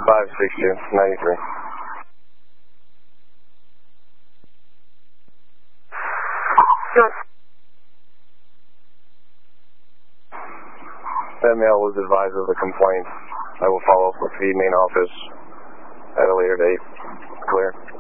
562-93. That male was advised of the complaint. I will follow up with the main office at a later date. Clear.